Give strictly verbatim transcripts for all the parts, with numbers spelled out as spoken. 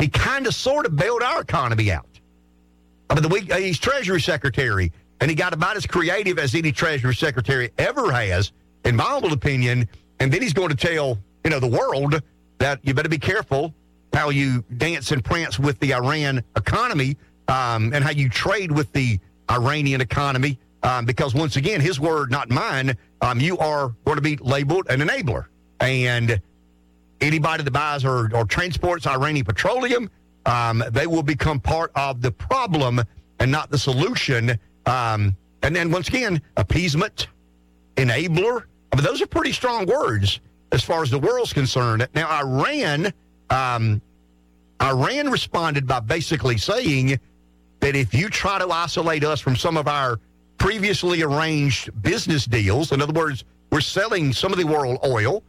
he kind of sort of bailed our economy out. I mean, the week, he's Treasury Secretary, and he got about as creative as any Treasury Secretary ever has, in my humble opinion. And then he's going to tell, you know, the world that you better be careful how you dance and prance with the Iran economy um, and how you trade with the Iranian economy. Um, because, once again, his word, not mine, um, you are going to be labeled an enabler. And anybody that buys or, or transports Iranian petroleum, um, they will become part of the problem and not the solution. Um, and then, once again, appeasement, enabler. I mean, those are pretty strong words as far as the world's concerned. Now, Iran, um, Iran responded by basically saying that if you try to isolate us from some of our previously arranged business deals, in other words, we're selling some of the world oil,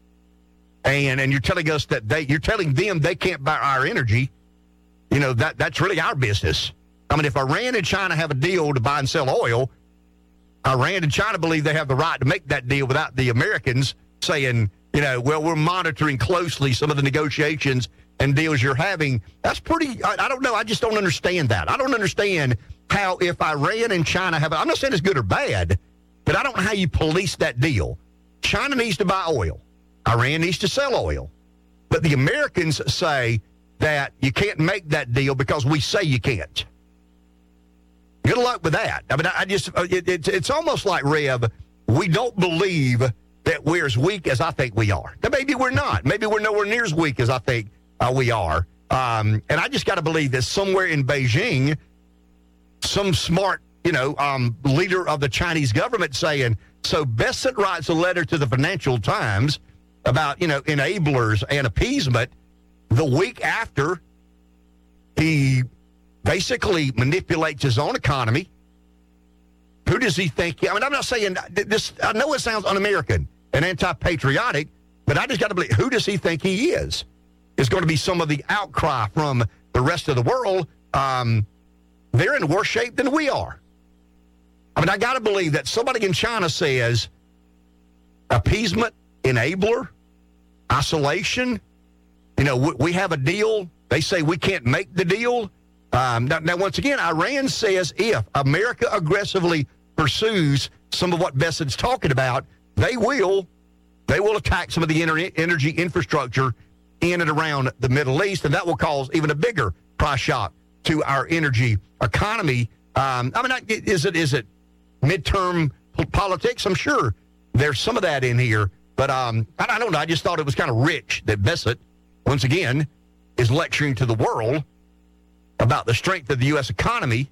and and you're telling us that they, you're telling them they can't buy our energy, you know, that that's really our business. I mean, if Iran and China have a deal to buy and sell oil, Iran and China believe they have the right to make that deal without the Americans saying, you know, well, we're monitoring closely some of the negotiations and deals you're having. That's pretty, I, I don't know, I just don't understand that. I don't understand how if Iran and China have, I'm not saying it's good or bad, but I don't know how you police that deal. China needs to buy oil. Iran needs to sell oil. But the Americans say that you can't make that deal because we say you can't. Good luck with that. I mean, I just, it, it, it's almost like, Rev, we don't believe that we're as weak as I think we are. Now, maybe we're not. Maybe we're nowhere near as weak as I think uh, we are. Um, and I just got to believe that somewhere in Beijing, some smart, you know, um, leader of the Chinese government saying, so Bessent writes a letter to the Financial Times about, you know, enablers and appeasement the week after he basically manipulates his own economy. Who does he think? I mean, I'm not saying this, I know it sounds un-American and anti-patriotic, but I just got to believe, who does he think he is? It's going to be some of the outcry from the rest of the world. Um, they're in worse shape than we are. I mean, I got to believe that somebody in China says appeasement, enabler, isolation. You know, we, we have a deal. They say we can't make the deal. Um, now, now, once again, Iran says if America aggressively pursues some of what Bessent's talking about, they will, they will attack some of the ener- energy infrastructure in and around the Middle East, and that will cause even a bigger price shock to our energy economy. Um, I mean, is it is it midterm politics? I'm sure there's some of that in here, but um, I, I don't know. I just thought it was kind of rich that Bessent, once again, is lecturing to the world about the strength of the U S economy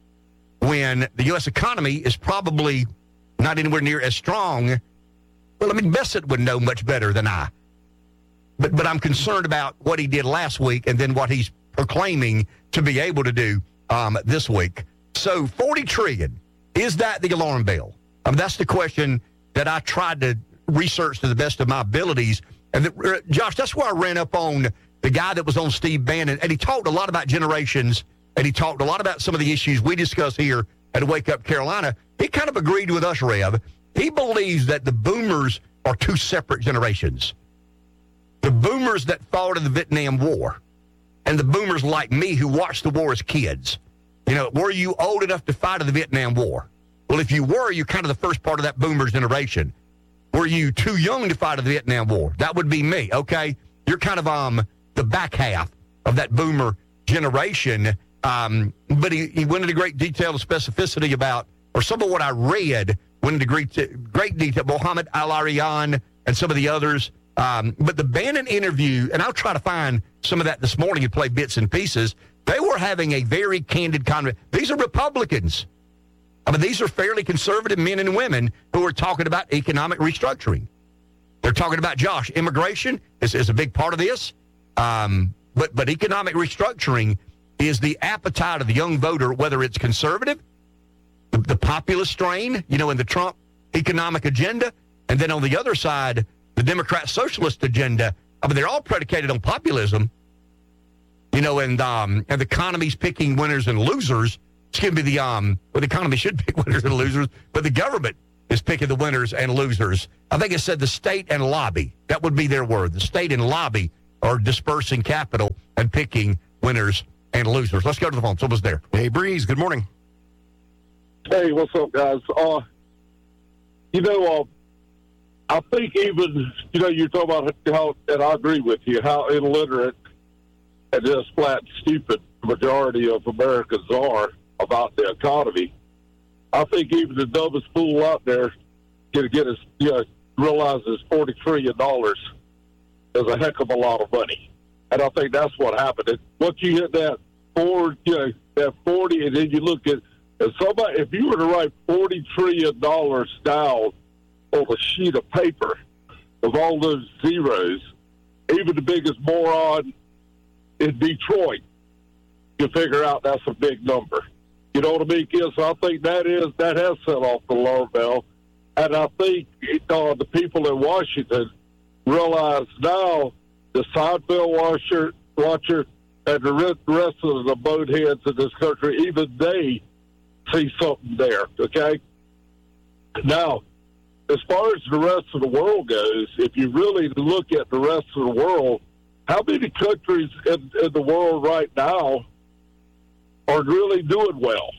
when the U S economy is probably not anywhere near as strong. Well, I mean, Bessent would know much better than I. But but I'm concerned about what he did last week and then what he's proclaiming to be able to do um, this week. So forty trillion, is that the alarm bell? I mean, that's the question that I tried to research to the best of my abilities. And the, uh, Josh, that's where I ran up on the guy that was on Steve Bannon, and he talked a lot about generations, and he talked a lot about some of the issues we discuss here at Wake Up Carolina. He kind of agreed with us, Rev. He believes that the boomers are two separate generations. The boomers that fought in the Vietnam War and the boomers like me who watched the war as kids. You know, were you old enough to fight in the Vietnam War? Well, if you were, you're kind of the first part of that boomers generation. Were you too young to fight in the Vietnam War? That would be me, okay? You're kind of um the back half of that boomer generation. Um, but he, he went into great detail and specificity about, or some of what I read went into great, great detail, Mohammed Al-Arian and some of the others. Um, but the Bannon interview, and I'll try to find some of that this morning and play bits and pieces, they were having a very candid conversation. These are Republicans. I mean, these are fairly conservative men and women who are talking about economic restructuring. They're talking about, Josh, immigration is, is a big part of this. Um, but, but economic restructuring is the appetite of the young voter, whether it's conservative, the, the populist strain, you know, in the Trump economic agenda, and then on the other side, the Democrat socialist agenda. I mean, they're all predicated on populism, you know, and um, and the economy's picking winners and losers. Excuse me, the um, well, the economy should pick winners and losers, but the government is picking the winners and losers. I think it said the state and lobby. That would be their word. The state and lobby are dispersing capital, and picking winners and losers. Let's go to the phone. Someone's there. Hey, Breeze, good morning. Hey, what's up, guys? Uh, you know, uh, I think even, you know, you're talking about how, and I agree with you, how illiterate and just flat stupid the majority of Americans are about the economy. I think even the dumbest fool out there can get his, you know, realizes forty trillion dollars is a heck of a lot of money. And I think that's what happened. And once you hit that four, you know, that forty, and then you look at, if somebody, if you were to write forty trillion dollars down on a sheet of paper of all those zeros, even the biggest moron in Detroit can figure out that's a big number. You know what I mean, kids? So I think that is, that has set off the alarm bell. And I think uh, the people in Washington realize now the Seinfeld watcher, watcher and the rest of the boatheads in this country, even they see something there, okay? Now, as far as the rest of the world goes, if you really look at the rest of the world, how many countries in, in the world right now are really doing well?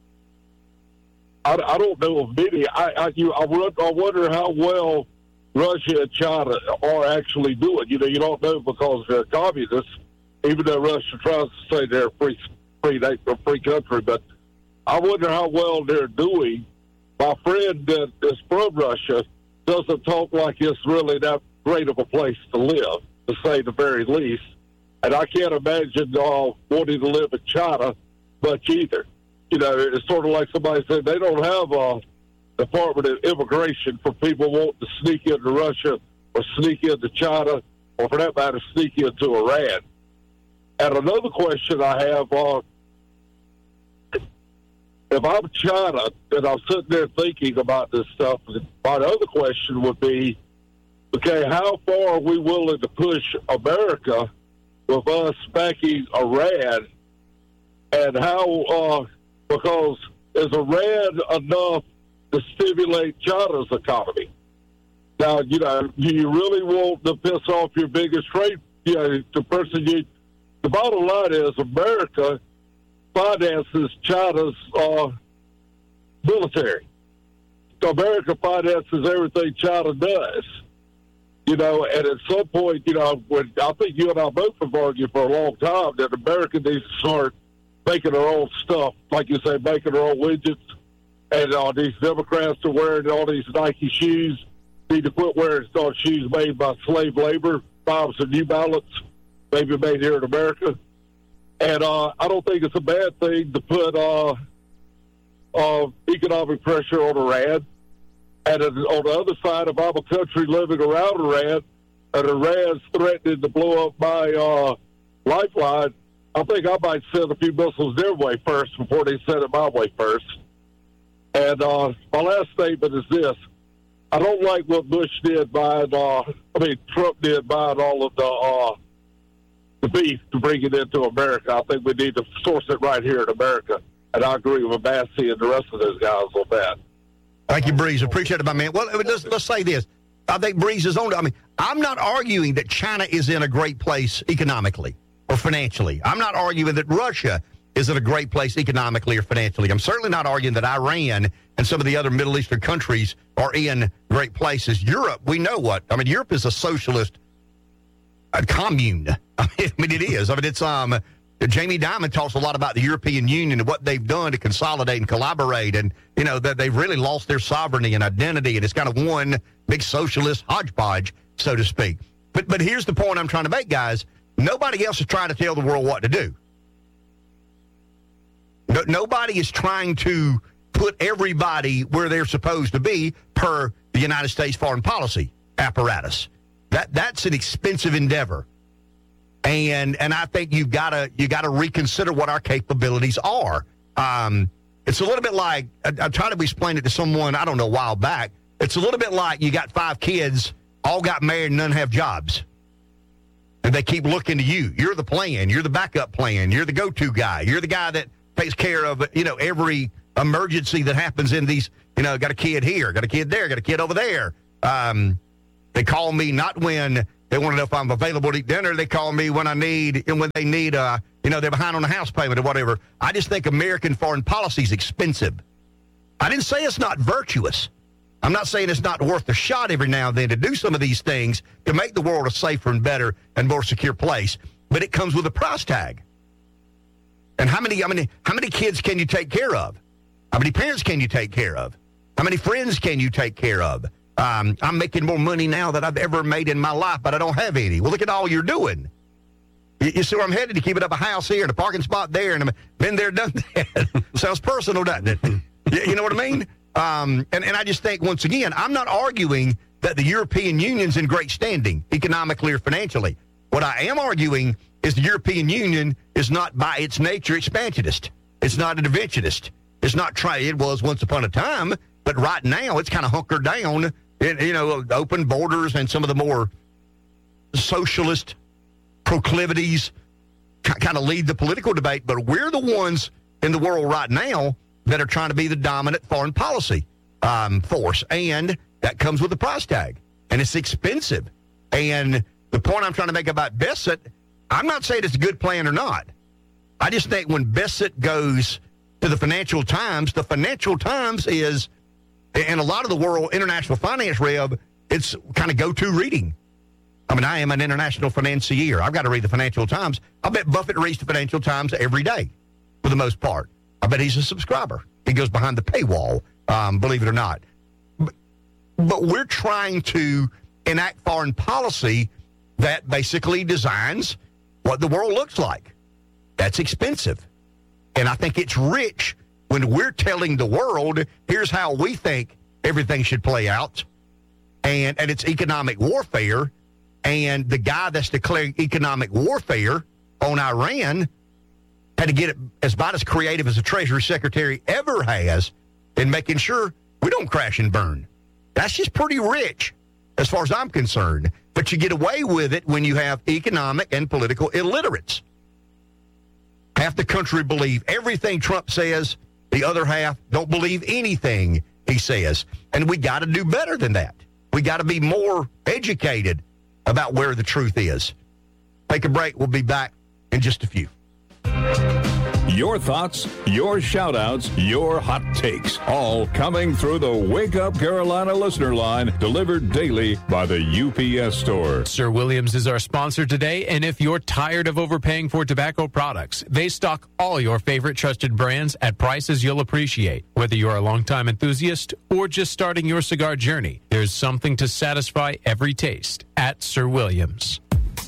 I, I don't know of many. I I, you, I, I wonder how well Russia and China are actually doing. You know, you don't know because they're communists, even though Russia tries to say they're a free, free, a free country. But I wonder how well they're doing. My friend that is from Russia doesn't talk like it's really that great of a place to live, to say the very least. And I can't imagine uh, wanting to live in China much either. You know, it's sort of like somebody said they don't have a Department of Immigration for people wanting to sneak into Russia or sneak into China or, for that matter, sneak into Iran. And another question I have, uh, if I'm China and I'm sitting there thinking about this stuff, my other question would be, okay, how far are we willing to push America with us backing Iran? And how, uh, because is Iran enough to stimulate China's economy? Now, you know, do you really want to piss off your biggest trade, you know, the person you, the bottom line is America finances China's uh, military. America finances everything China does. You know, and at some point, you know, when I think you and I both have argued for a long time that America needs to start making their own stuff, like you say, making their own widgets. And uh, these Democrats are wearing all these Nike shoes. Need to quit wearing uh, shoes made by slave labor, buy some New Balance, maybe made here in America. And uh, I don't think it's a bad thing to put uh, uh, economic pressure on Iran. And on the other side, if I'm a country living around Iran, and Iran's threatening to blow up my uh, lifeline, I think I might send a few missiles their way first before they send it my way first. And uh, my last statement is this. I don't like what Bush did buying, uh, I mean, Trump did buying all of the uh, the beef to bring it into America. I think we need to source it right here in America. And I agree with Massey and the rest of those guys on that. Thank you, Breeze. Appreciate it, my man. Well, let's, let's say this. I think Breeze is on. I mean, I'm not arguing that China is in a great place economically or financially. I'm not arguing that Russia is in a great place economically or financially. I'm certainly not arguing that Iran and some of the other Middle Eastern countries are in great places. Europe, we know what. I mean, Europe is a socialist a commune. I mean, I mean, it is. I mean, it's um. Jamie Dimon talks a lot about the European Union and what they've done to consolidate and collaborate, and you know that they've really lost their sovereignty and identity, and it's kind of one big socialist hodgepodge, so to speak. But but here's the point I'm trying to make, guys. Nobody else is trying to tell the world what to do. No, nobody is trying to put everybody where they're supposed to be per the United States foreign policy apparatus. That that's an expensive endeavor. And and I think you've got to you got to reconsider what our capabilities are. Um, it's a little bit like I, I tried to explain it to someone I don't know a while back. It's a little bit like you got five kids, all got married, and none have jobs, and they keep looking to you. You're the plan. You're the backup plan. You're the go-to guy. You're the guy that takes care of you know every emergency that happens in these. You know, got a kid here, got a kid there, got a kid over there. Um, they call me not when They want to know if I'm available to eat dinner. They call me when I need, and when they need, uh, you know, they're behind on the house payment or whatever. I just think American foreign policy is expensive. I didn't say it's not virtuous. I'm not saying it's not worth a shot every now and then to do some of these things to make the world a safer and better and more secure place. But it comes with a price tag. And how many, I mean, how many kids can you take care of? How many parents can you take care of? How many friends can you take care of? Um, I'm making more money now than I've ever made in my life, but I don't have any. Well, look at all you're doing. You, you see where I'm headed? To keep it up a house here and a parking spot there, and I've been there, done that. Sounds personal, doesn't it? you, you know what I mean? Um, and, and I just think, once again, I'm not arguing that the European Union's in great standing, economically or financially. What I am arguing is the European Union is not, by its nature, expansionist. It's not interventionist. It's not trying. It was once upon a time, but right now it's kind of hunkered down. In, you know, open borders and some of the more socialist proclivities kind of lead the political debate. But we're the ones in the world right now that are trying to be the dominant foreign policy um, force, and that comes with a price tag, and it's expensive. And the point I'm trying to make about Bessent, I'm not saying it's a good plan or not. I just think when Bessent goes to the Financial Times, the Financial Times is, in a lot of the world, international finance, Reb, it's kind of go-to reading. I mean, I am an international financier. I've got to read the Financial Times. I bet Buffett reads the Financial Times every day, for the most part. I bet he's a subscriber. He goes behind the paywall, um, believe it or not. But, but we're trying to enact foreign policy that basically designs what the world looks like. That's expensive. And I think it's rich when we're telling the world, here's how we think everything should play out. And, and it's economic warfare. And the guy that's declaring economic warfare on Iran had to get it as about as creative as the Treasury Secretary ever has in making sure we don't crash and burn. That's just pretty rich as far as I'm concerned. But you get away with it when you have economic and political illiterates. Half the country believe everything Trump says. The other half don't believe anything he says. And we got to do better than that. We got to be more educated about where the truth is. Take a break. We'll be back in just a few. Your thoughts, your shout-outs, your hot takes, all coming through the Wake Up Carolina listener line, delivered daily by the U P S store. Sir Williams is our sponsor today, and if you're tired of overpaying for tobacco products, they stock all your favorite trusted brands at prices you'll appreciate. Whether you're a longtime enthusiast or just starting your cigar journey, there's something to satisfy every taste at Sir Williams.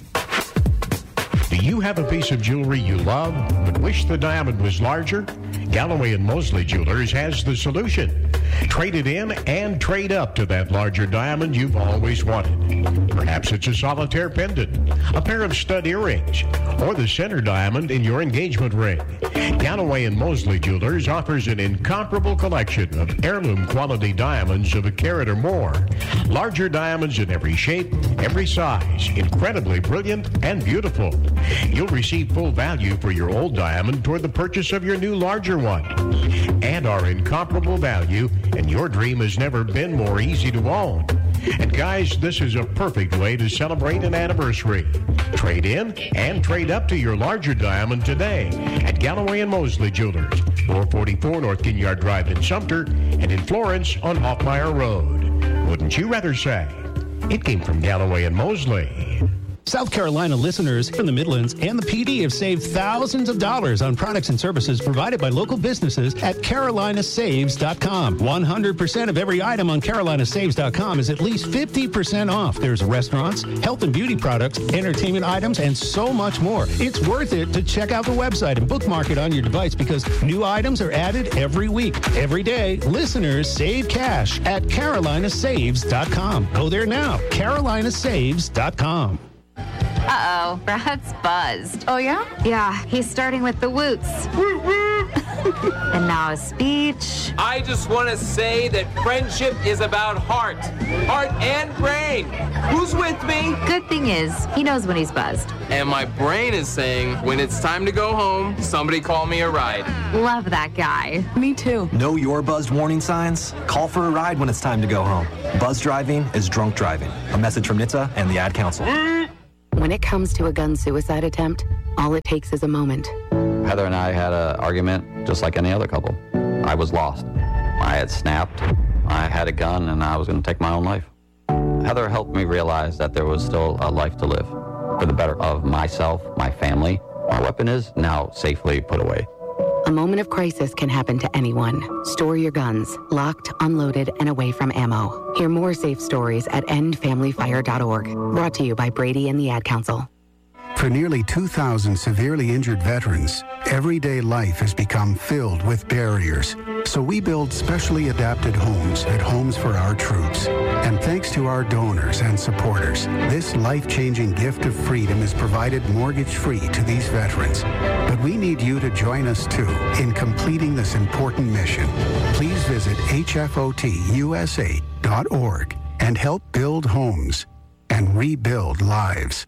Do you have a piece of jewelry you love but wish the diamond was larger? Galloway and Mosley Jewelers has the solution. Trade it in and trade up to that larger diamond you've always wanted. Perhaps it's a solitaire pendant, a pair of stud earrings, or the center diamond in your engagement ring. Galloway and Mosley Jewelers offers an incomparable collection of heirloom quality diamonds of a carat or more. Larger diamonds in every shape, every size, incredibly brilliant and beautiful. You'll receive full value for your old diamond toward the purchase of your new larger one. And our incomparable value, and your dream has never been more easy to own. And guys, this is a perfect way to celebrate an anniversary. Trade in and trade up to your larger diamond today at Galloway and Mosley Jewelers, four forty-four North Ginyard Drive in Sumter, and in Florence on Hoffmeyer Road. Wouldn't you rather say it came from Galloway and Mosley? South Carolina listeners from the Midlands and the P D have saved thousands of dollars on products and services provided by local businesses at Carolina Saves dot com. one hundred percent of every item on Carolina Saves dot com is at least fifty percent off. There's restaurants, health and beauty products, entertainment items, and so much more. It's worth it to check out the website and bookmark it on your device because new items are added every week. Every day, listeners save cash at Carolina Saves dot com. Go there now, Carolina Saves dot com. Uh-oh, Brad's buzzed. Oh, yeah? Yeah, he's starting with the woots. And now a speech. I just want to say that friendship is about heart. Heart and brain. Who's with me? Good thing is, he knows when he's buzzed. And my brain is saying, when it's time to go home, somebody call me a ride. Love that guy. Me too. Know your buzzed warning signs? Call for a ride when it's time to go home. Buzz driving is drunk driving. A message from N H T S A and the Ad Council. When it comes to a gun suicide attempt, all it takes is a moment. Heather and I had an argument just like any other couple. I was lost. I had snapped. I had a gun, and I was going to take my own life. Heather helped me realize that there was still a life to live for the better of myself, my family. My weapon is now safely put away. A moment of crisis can happen to anyone. Store your guns, locked, unloaded, and away from ammo. Hear more safe stories at end family fire dot org. Brought to you by Brady and the Ad Council. For nearly two thousand severely injured veterans, everyday life has become filled with barriers. So we build specially adapted homes at Homes for Our Troops. And thanks to our donors and supporters, this life-changing gift of freedom is provided mortgage-free to these veterans. But we need you to join us, too, in completing this important mission. Please visit H F O T U S A dot org and help build homes and rebuild lives.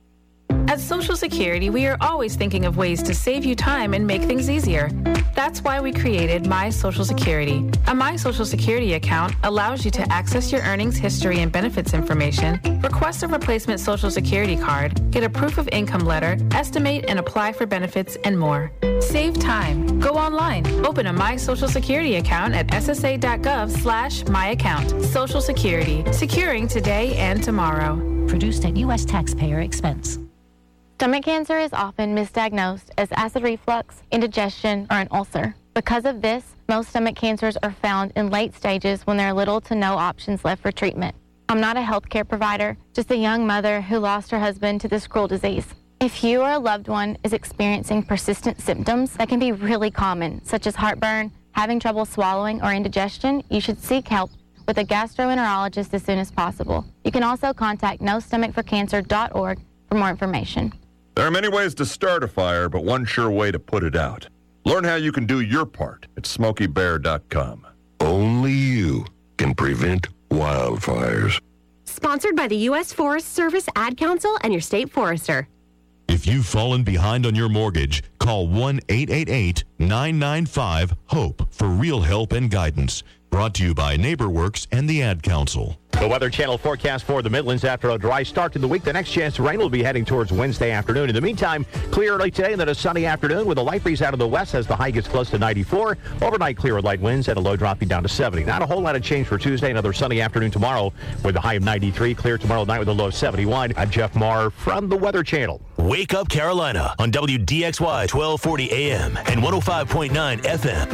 At Social Security, we are always thinking of ways to save you time and make things easier. That's why we created My Social Security. A My Social Security account allows you to access your earnings history and benefits information, request a replacement Social Security card, get a proof of income letter, estimate and apply for benefits, and more. Save time. Go online. Open a My Social Security account at S S A dot gov slash my account. Social Security. Securing today and tomorrow. Produced at U S taxpayer expense. Stomach cancer is often misdiagnosed as acid reflux, indigestion, or an ulcer. Because of this, most stomach cancers are found in late stages when there are little to no options left for treatment. I'm not a healthcare provider, just a young mother who lost her husband to this cruel disease. If you or a loved one is experiencing persistent symptoms that can be really common, such as heartburn, having trouble swallowing, or indigestion, you should seek help with a gastroenterologist as soon as possible. You can also contact no stomach for cancer dot org for more information. There are many ways to start a fire, but one sure way to put it out. Learn how you can do your part at smoky bear dot com. Only you can prevent wildfires. Sponsored by the U S Forest Service, Ad Council, and your state forester. If you've fallen behind on your mortgage, call one eight eight eight, nine nine five, HOPE for real help and guidance. Brought to you by NeighborWorks and the Ad Council. The Weather Channel forecast for the Midlands after a dry start to the week. The next chance to rain will be heading towards Wednesday afternoon. In the meantime, clear early today and then a sunny afternoon with a light breeze out of the west as the high gets close to ninety-four. Overnight clear with light winds and a low dropping down to seventy. Not a whole lot of change for Tuesday. Another sunny afternoon tomorrow with a high of ninety-three. Clear tomorrow night with a low of seventy-one. I'm Jeff Marr from the Weather Channel. Wake Up Carolina on W D X Y twelve forty A M and one oh five point nine F M.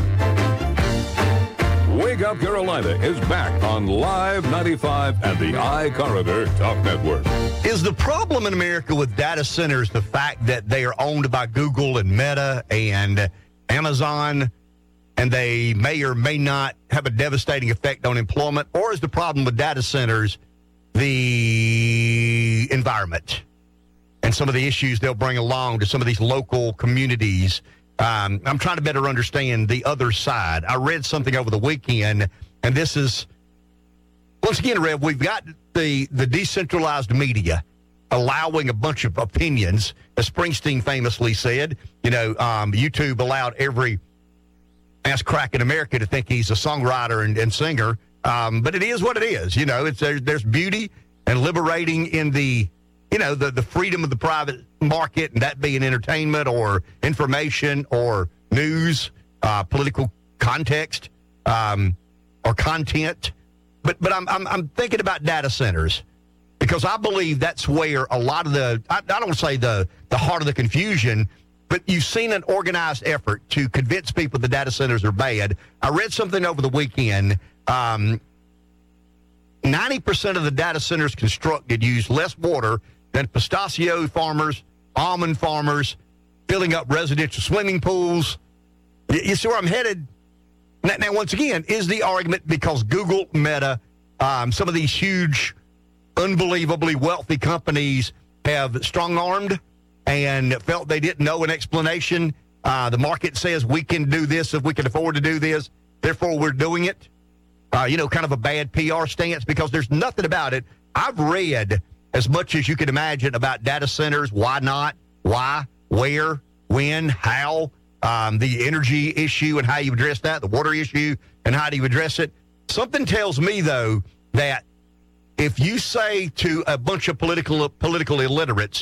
Wake Up Carolina is back on Live ninety-five and the iCorridor Talk Network. Is the problem in America with data centers the fact that they are owned by Google and Meta and Amazon, and they may or may not have a devastating effect on employment? Or is the problem with data centers the environment and some of the issues they'll bring along to some of these local communities? Um, I'm trying to better understand the other side. I read something over the weekend, and this is, once again, Rev, we've got the, the decentralized media allowing a bunch of opinions. As Springsteen famously said, you know, um, YouTube allowed every ass crack in America to think he's a songwriter and, and singer. Um, but it is what it is. You know, it's there's, there's beauty and liberating in the, you know, the, the freedom of the private market, and that being entertainment or information or news, uh, political context, um, or content. But but I'm, I'm I'm thinking about data centers because I believe that's where a lot of the, I, I don't say the, the heart of the confusion, but you've seen an organized effort to convince people the data centers are bad. I read something over the weekend. Um, ninety percent of the data centers constructed use less water than pistachio farmers, almond farmers, filling up residential swimming pools. You, you see where I'm headed? Now, now, once again, is the argument because Google, Meta, um, some of these huge, unbelievably wealthy companies have strong-armed and felt they didn't know an explanation? Uh, the market says we can do this if we can afford to do this, therefore we're doing it. Uh, you know, kind of a bad P R stance because there's nothing about it. I've read as much as you can imagine about data centers, why not, why, where, when, how, um, the energy issue and how you address that, the water issue and how do you address it. Something tells me, though, that if you say to a bunch of political political illiterates,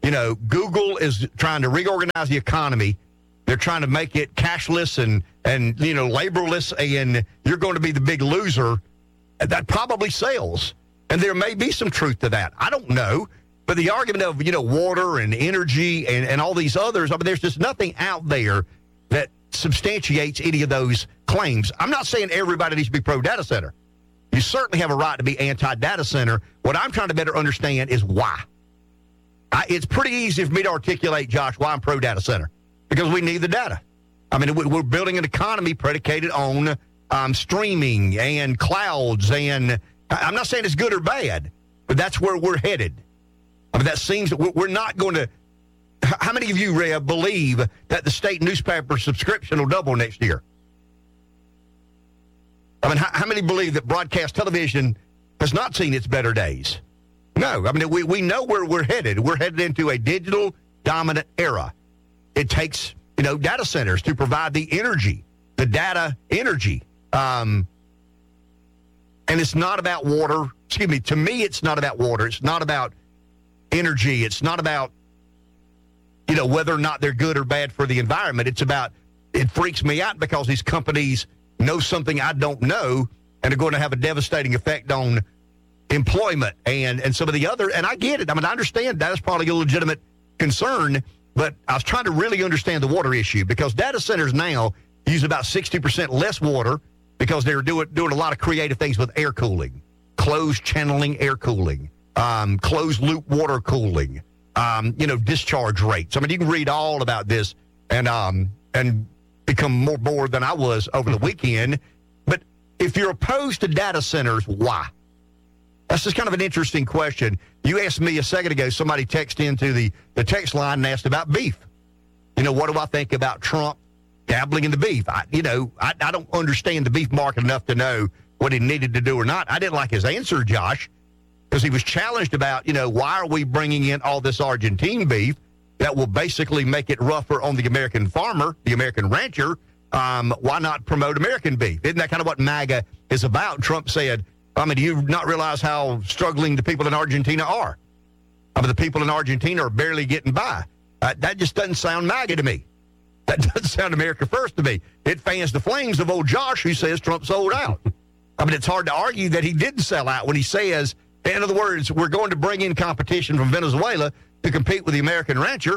you know, Google is trying to reorganize the economy. They're trying to make it cashless and, and you know, laborless, and you're going to be the big loser. That probably sells. And there may be some truth to that. I don't know. But the argument of, you know, water and energy and, and all these others, I mean, there's just nothing out there that substantiates any of those claims. I'm not saying everybody needs to be pro-data center. You certainly have a right to be anti-data center. What I'm trying to better understand is why. I, it's pretty easy for me to articulate, Josh, why I'm pro-data center. Because we need the data. I mean, we're building an economy predicated on um, streaming and clouds. And I'm not saying it's good or bad, but that's where we're headed. I mean, that seems that we're not going to. How many of you, Rev, believe that the state newspaper subscription will double next year? I mean, how, how many believe that broadcast television has not seen its better days? No. I mean, we, we know where we're headed. We're headed into a digital dominant era. It takes, you know, data centers to provide the energy, the data energy. Um, and it's not about water. Excuse me. To me, it's not about water. It's not about energy. It's not about, you know, whether or not they're good or bad for the environment. It's about, it freaks me out because these companies know something I don't know and are going to have a devastating effect on employment and, and some of the other, and I get it. I mean, I understand that is probably a legitimate concern, but I was trying to really understand the water issue because data centers now use about sixty percent less water because they're doing, doing a lot of creative things with air cooling, closed channeling air cooling, um, closed loop water cooling, um, you know, discharge rates. I mean, you can read all about this and, um, and become more bored than I was over the weekend. But if you're opposed to data centers, why? That's just kind of an interesting question. You asked me a second ago, somebody texted into the, the text line and asked about beef. You know, what do I think about Trump dabbling in the beef? I, you know, I, I don't understand the beef market enough to know what he needed to do or not. I didn't like his answer, Josh, because he was challenged about, you know, why are we bringing in all this Argentine beef that will basically make it rougher on the American farmer, the American rancher? Um, why not promote American beef? Isn't that kind of what MAGA is about? Trump said, I mean, do you not realize how struggling the people in Argentina are? I mean, the people in Argentina are barely getting by. Uh, that just doesn't sound MAGA to me. That doesn't sound America First to me. It fans the flames of old Josh, who says Trump sold out. I mean, it's hard to argue that he didn't sell out when he says, in other words, we're going to bring in competition from Venezuela to compete with the American rancher.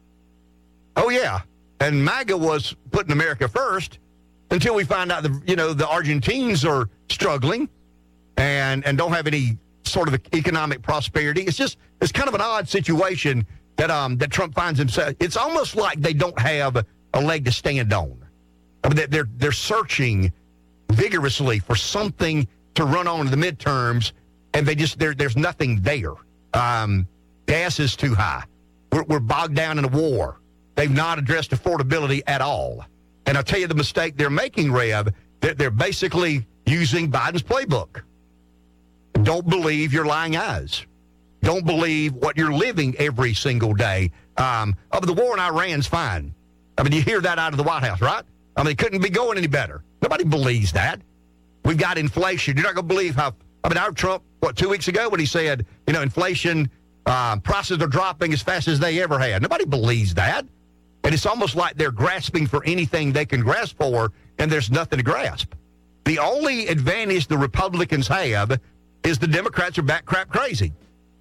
Oh, yeah. And MAGA was putting America first until we find out, the, you know, the Argentines are struggling and, and don't have any sort of economic prosperity. It's just, it's kind of an odd situation that um that Trump finds himself. It's almost like they don't have a leg to stand on. I mean, they're, they're searching vigorously for something to run on in the midterms, and they just, there's nothing there. Um, gas is too high. We're, we're bogged down in a war. They've not addressed affordability at all. And I'll tell you the mistake they're making, Rev, they're, they're basically using Biden's playbook. Don't believe your lying eyes. Don't believe what you're living every single day. Um, oh, but the war in Iran's fine. I mean, you hear that out of the White House, right? I mean, it couldn't be going any better. Nobody believes that. We've got inflation. You're not going to believe how, I mean, our Trump, what, two weeks ago when he said, you know, inflation, uh, prices are dropping as fast as they ever had. Nobody believes that. And it's almost like they're grasping for anything they can grasp for, and there's nothing to grasp. The only advantage the Republicans have is the Democrats are back crap crazy.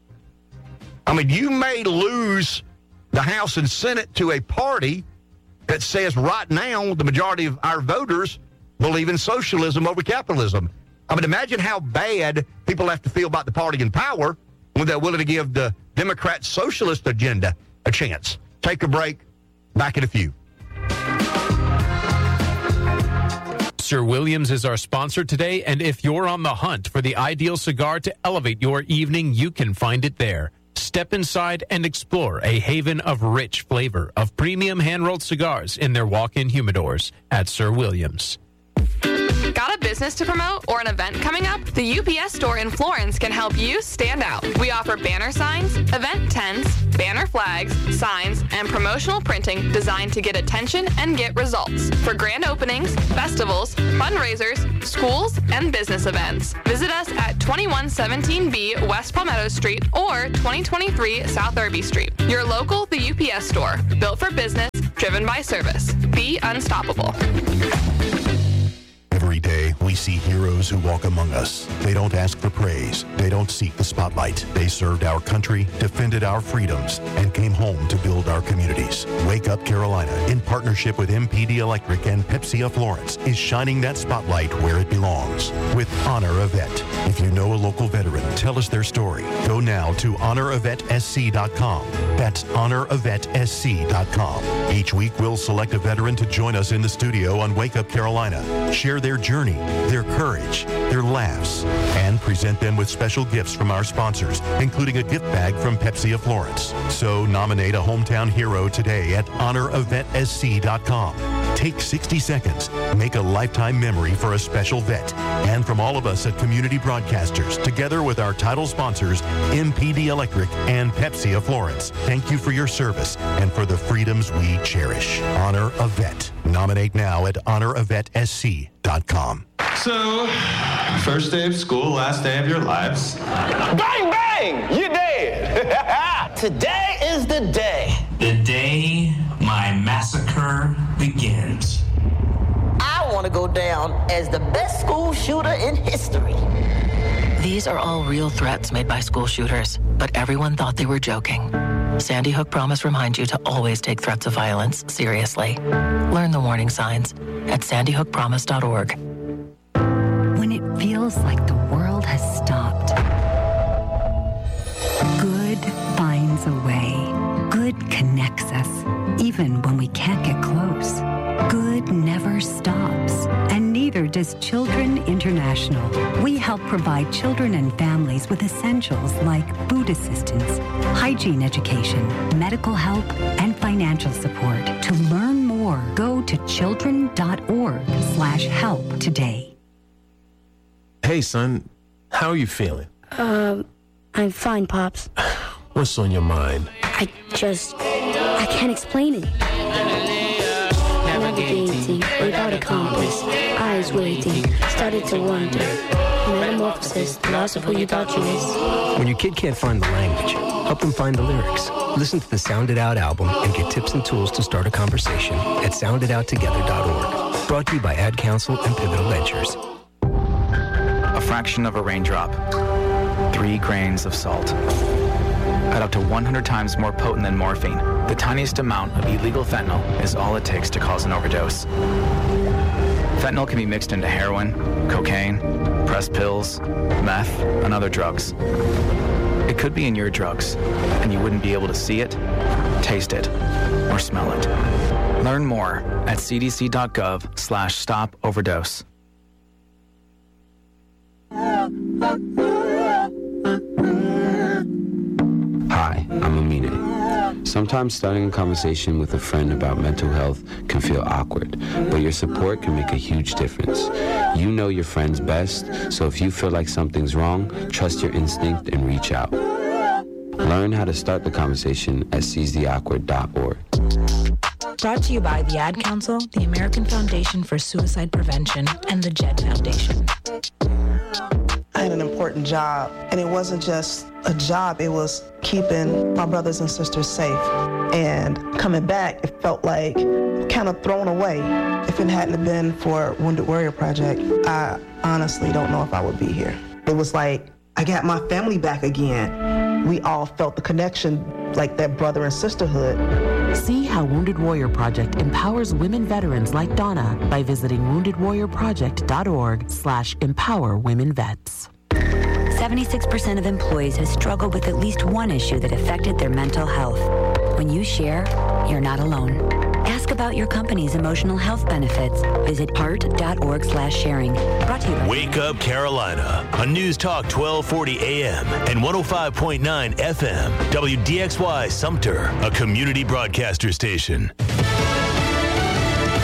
I mean, you may lose the House and Senate to a party that says right now the majority of our voters believe in socialism over capitalism. I mean, imagine how bad people have to feel about the party in power when they're willing to give the Democrat socialist agenda a chance. Take a break. Back in a few. Sir Williams is our sponsor today, and if you're on the hunt for the ideal cigar to elevate your evening, you can find it there. Step inside and explore a haven of rich flavor of premium hand-rolled cigars in their walk-in humidors at Sir Williams. Got a business to promote or an event coming up? The U P S Store in Florence can help you stand out. We offer banner signs, event tents, banner flags, signs, and promotional printing designed to get attention and get results for grand openings, festivals, fundraisers, schools, and business events. Visit us at twenty-one seventeen B West Palmetto Street or twenty twenty-three South Irby Street. Your local The U P S Store, built for business, driven by service. Be unstoppable. Every day, we see heroes who walk among us. They don't ask for praise. They don't seek the spotlight. They served our country, defended our freedoms, and came home to build our communities. Wake Up Carolina, in partnership with M P D Electric and Pepsi of Florence, is shining that spotlight where it belongs with Honor a Vet. If you know a local veteran, tell us their story. Go now to honor a vet s c dot com. That's honor a vet s c dot com. Each week, we'll select a veteran to join us in the studio on Wake Up Carolina. Share their journey, their courage, their laughs, and present them with special gifts from our sponsors, including a gift bag from Pepsi of Florence. So nominate a hometown hero today at honor a vet s c dot com. Take sixty seconds. Make a lifetime memory for a special vet. And from all of us at Community Broadcasters, together with our title sponsors, M P D Electric and Pepsi of Florence, thank you for your service and for the freedoms we cherish. Honor a Vet. Nominate now at honor a vet s c dot com. So, first day of school, last day of your lives. Bang, bang! You're dead! Today is the day. The day my massacre begins. I want to go down as the best school shooter in history. These are all real threats made by school shooters, but everyone thought they were joking. Sandy Hook Promise reminds you to always take threats of violence seriously. Learn the warning signs at sandy hook promise dot org. When it feels like the world has stopped, good finds a way. Good connects us, even when we can't get close. Good never stops, and neither does Children International. We help provide children and families with essentials like food assistance, hygiene education, medical help, and financial support. To learn more, go to children dot org slash help today. Hey, son, how are you feeling? Um, I'm fine, Pops. What's on your mind? I just, I can't explain it. Navigating without a compass, eyes waiting, started to wonder. Metamorphosis, the loss of who you thought you was. When your kid can't find the language, help them find the lyrics. Listen to the Sound It Out album and get tips and tools to start a conversation at sound it out together dot org. Brought to you by Ad Council and Pivotal Ventures. A fraction of a raindrop, three grains of salt. At up to one hundred times more potent than morphine, the tiniest amount of illegal fentanyl is all it takes to cause an overdose. Fentanyl can be mixed into heroin, cocaine, pressed pills, meth, and other drugs. It could be in your drugs, and you wouldn't be able to see it, taste it, or smell it. Learn more at c d c dot gov slash stop overdose. Hi, I'm Amine. Sometimes starting a conversation with a friend about mental health can feel awkward, but your support can make a huge difference. You know your friends best, so if you feel like something's wrong, trust your instinct and reach out. Learn how to start the conversation at seize the awkward dot org. Brought to you by the Ad Council, the American Foundation for Suicide Prevention, and the Jed Foundation. I had an important job, and it wasn't just a job, it was keeping my brothers and sisters safe. And coming back, it felt like kind of thrown away. If it hadn't been for Wounded Warrior Project, I honestly don't know if I would be here. It was like, I got my family back again. We all felt the connection, like that brother and sisterhood. See how Wounded Warrior Project empowers women veterans like Donna by visiting wounded warrior project dot org slash empower women vets. seventy-six percent of employees have struggled with at least one issue that affected their mental health. When you share, you're not alone. Ask about your company's emotional health benefits. Visit heart dot org slash sharing. Brought to you by Wake Up Carolina on News Talk twelve forty A M and one oh five point nine F M. W D X Y Sumter, a community broadcaster station. Brett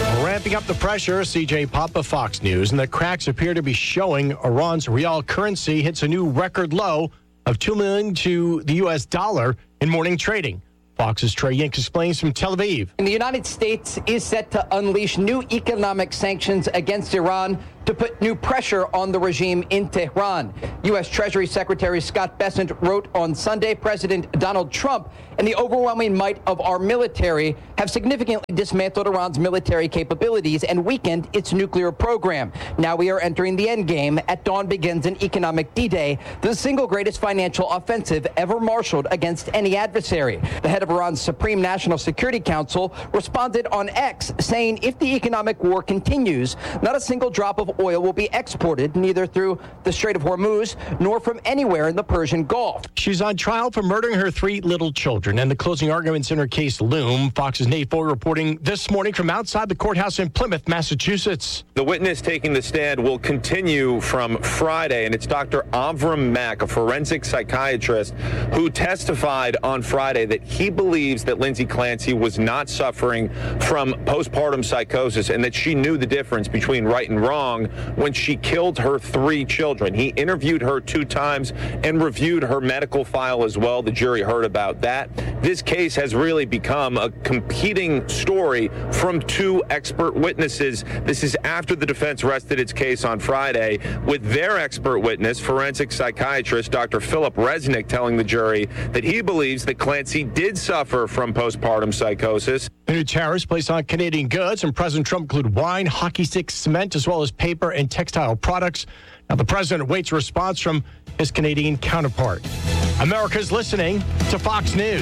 keeping up the pressure. C J Papa, Fox News, and the cracks appear to be showing. Iran's real currency hits a new record low of two million dollars to the U S dollar in morning trading. Fox's Trey Yink explains from Tel Aviv. And the United States is set to unleash new economic sanctions against Iran to put new pressure on the regime in Tehran. U S. Treasury Secretary Scott Bessent wrote on Sunday, President Donald Trump and the overwhelming might of our military have significantly dismantled Iran's military capabilities and weakened its nuclear program. Now we are entering the end game. At dawn begins an economic D-Day, the single greatest financial offensive ever marshaled against any adversary. The head of Iran's Supreme National Security Council responded on X, saying if the economic war continues, not a single drop of oil will be exported, neither through the Strait of Hormuz nor from anywhere in the Persian Gulf. She's on trial for murdering her three little children, and the closing arguments in her case loom. Fox's Nate Foy reporting this morning from outside the courthouse in Plymouth, Massachusetts. The witness taking the stand will continue from Friday, and it's Doctor Avram Mack, a forensic psychiatrist, who testified on Friday that he believes that Lindsay Clancy was not suffering from postpartum psychosis and that she knew the difference between right and wrong when she killed her three children. He interviewed her two times and reviewed her medical file as well. The jury heard about that. This case has really become a competing story from two expert witnesses. This is after the defense rested its case on Friday with their expert witness, forensic psychiatrist Doctor Philip Resnick, telling the jury that he believes that Clancy did suffer from postpartum psychosis. The new tariffs placed on Canadian goods from President Trump include wine, hockey sticks, cement, as well as paper and textile products. Now, the president awaits a response from his Canadian counterpart. America's listening to Fox News.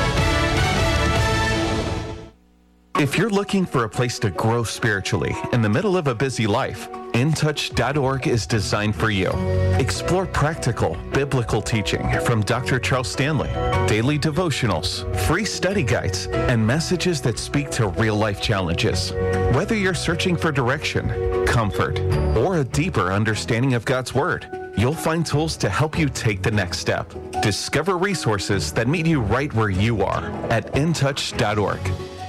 If you're looking for a place to grow spiritually in the middle of a busy life, in touch dot org is designed for you. Explore practical, biblical teaching from Doctor Charles Stanley, daily devotionals, free study guides, and messages that speak to real-life challenges. Whether you're searching for direction, comfort, or a deeper understanding of God's Word, you'll find tools to help you take the next step. Discover resources that meet you right where you are at in touch dot org.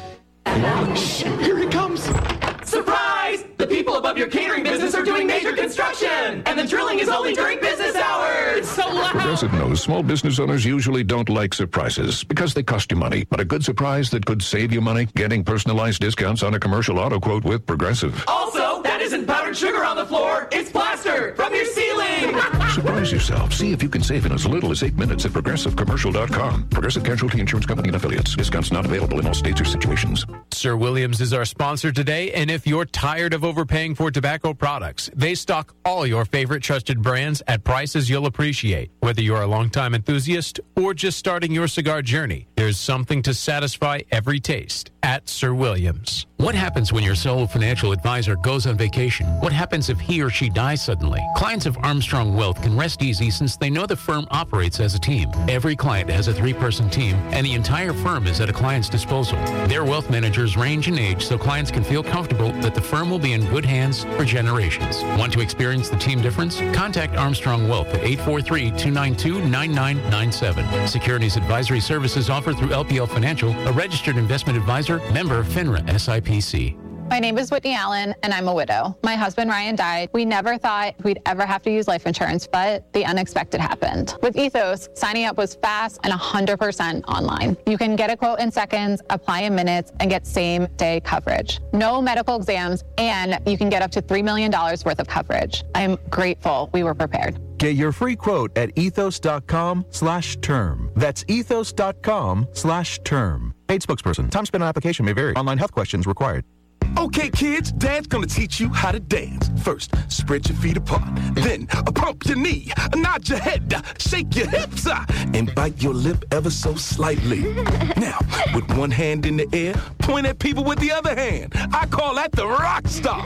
Shh, here he comes. Surprise! The people above your catering business are doing major construction, and the drilling is only during business hours. So loud. Progressive knows small business owners usually don't like surprises because they cost you money. But a good surprise that could save you money, getting personalized discounts on a commercial auto quote with Progressive. Also, that isn't powdered sugar on the floor. It's plaster from your ceiling. Surprise yourself. See if you can save in as little as eight minutes at progressive commercial dot com. Progressive Casualty Insurance Company and Affiliates. Discounts not available in all states or situations. Sir Williams is our sponsor today, and if you're tired of overpaying for tobacco products, they stock all your favorite trusted brands at prices you'll appreciate. Whether you're a longtime enthusiast or just starting your cigar journey, there's something to satisfy every taste at Sir Williams. What happens when your solo financial advisor goes on vacation? What happens if he or she dies suddenly? Clients of Armstrong Wealth can rest easy since they know the firm operates as a team. Every client has a three-person team, and the entire firm is at a client's disposal. Their wealth managers range in age so clients can feel comfortable that the firm will be in good hands for generations. Want to experience the team difference? Contact Armstrong Wealth at eight four three, two nine two, nine nine nine seven. Securities advisory services offered through L P L Financial, a registered investment advisor, member of FINRA S I P C. My name is Whitney Allen, and I'm a widow. My husband, Ryan, died. We never thought we'd ever have to use life insurance, but the unexpected happened. With Ethos, signing up was fast and one hundred percent online. You can get a quote in seconds, apply in minutes, and get same-day coverage. No medical exams, and you can get up to three million dollars worth of coverage. I'm grateful we were prepared. Get your free quote at ethos.com slash term. That's ethos.com slash term. Paid spokesperson. Time spent on application may vary. Online health questions required. Okay, kids, Dad's gonna teach you how to dance. First, spread your feet apart. Then, uh, pump your knee, uh, nod your head, uh, shake your hips, uh, and bite your lip ever so slightly. Now, with one hand in the air, point at people with the other hand. I call that the rock star.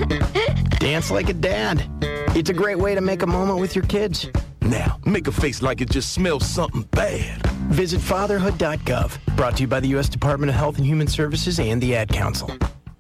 Dance like a dad. It's a great way to make a moment with your kids. Now, make a face like it just smells something bad. Visit fatherhood dot gov. Brought to you by the U S Department of Health and Human Services and the Ad Council.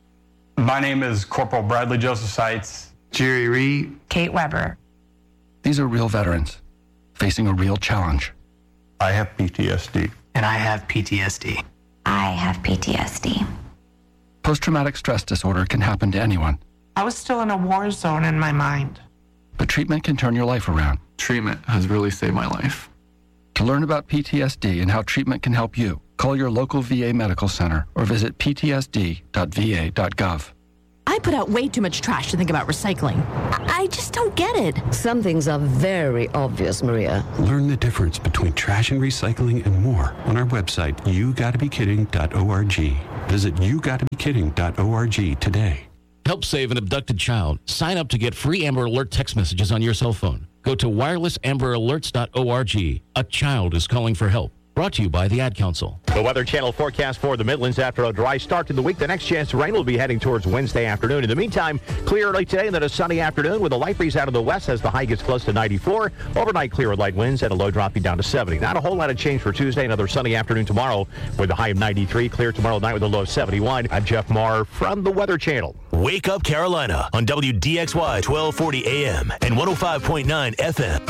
My name is Corporal Bradley Joseph Seitz. Jerry Reed. Kate Weber. These are real veterans facing a real challenge. I have P T S D. And I have P T S D. I have P T S D. Post-traumatic stress disorder can happen to anyone. I was still in a war zone in my mind. But treatment can turn your life around. Treatment has really saved my life. To learn about P T S D and how treatment can help you, call your local V A medical center or visit p t s d dot v a dot gov. I put out way too much trash to think about recycling. I just don't get it. Some things are very obvious, Maria. Learn the difference between trash and recycling and more on our website, you gotta be kidding dot org. Visit you gotta be kidding dot org today. Help save an abducted child. Sign up to get free Amber Alert text messages on your cell phone. Go to wireless amber alerts dot org. A child is calling for help. Brought to you by the Ad Council. The Weather Channel forecast for the Midlands after a dry start to the week. The next chance of rain will be heading towards Wednesday afternoon. In the meantime, clear early today and then a sunny afternoon with a light breeze out of the west as the high gets close to ninety-four. Overnight clear with light winds and a low dropping down to seventy. Not a whole lot of change for Tuesday. Another sunny afternoon tomorrow with a high of ninety-three. Clear tomorrow night with a low of seventy-one. I'm Jeff Marr from the Weather Channel. Wake Up Carolina on W D X Y twelve forty A M and one oh five point nine F M.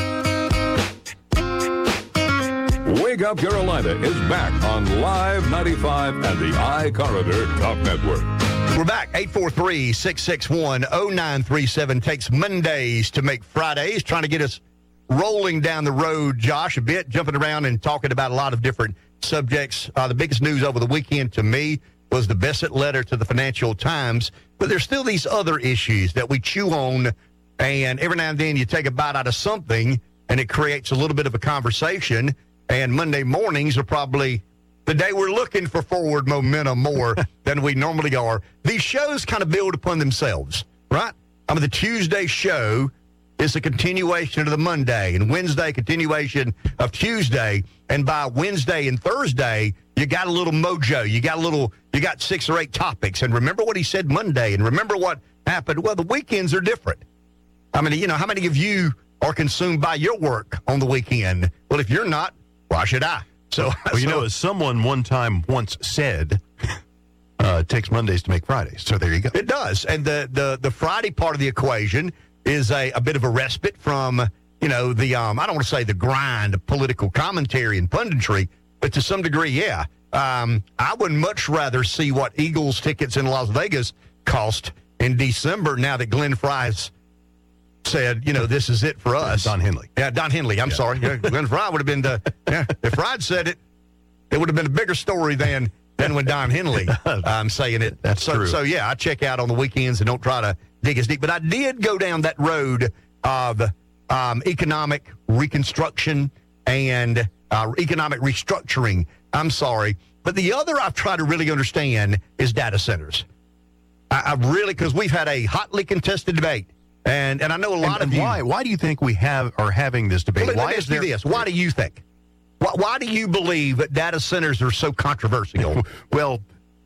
Wake Up Carolina is back on Live ninety-five and the iCorridor Talk Network. We're back. eight four three, six six one, oh nine three seven takes Mondays to make Fridays, trying to get us rolling down the road, Josh, a bit, jumping around and talking about a lot of different subjects. Uh, the biggest news over the weekend to me was the Bessent letter to the Financial Times, but there's still these other issues that we chew on, and every now and then you take a bite out of something, and it creates a little bit of a conversation. And Monday mornings are probably the day we're looking for forward momentum more than we normally are. These shows kind of build upon themselves, right? I mean, the Tuesday show is a continuation of the Monday, and Wednesday continuation of Tuesday. And by Wednesday and Thursday, you got a little mojo. You got a little, you got six or eight topics. And remember what he said Monday, and remember what happened. Well, the weekends are different. I mean, you know, how many of you are consumed by your work on the weekend? Well, if you're not, why should I? So, well, you so, know, as someone one time once said, uh, it takes Mondays to make Fridays. So there you go. It does. And the the, the Friday part of the equation is a, a bit of a respite from, you know, the, um, I don't want to say the grind of political commentary and punditry, but to some degree, yeah. Um, I would much rather see what Eagles tickets in Las Vegas cost in December now that Glenn Fry's said, you know, this is it for us. Don Henley. Yeah, Don Henley. I'm yeah. sorry. Yeah, Glenn Fry would have been the, yeah, if Fry'd said it, it would have been a bigger story than than when Don Henley um, saying it. That's so, true. So, yeah, I check out on the weekends and don't try to dig as deep. But I did go down that road of um, economic reconstruction and uh, economic restructuring. I'm sorry. But the other I've tried to really understand is data centers. I, I really, because we've had a hotly contested debate. And and I know a lot and, of and why you. why do you think we have are having this debate? Well, why let me is ask you there this? Why do you think? Why, why do you believe that data centers are so controversial? Well,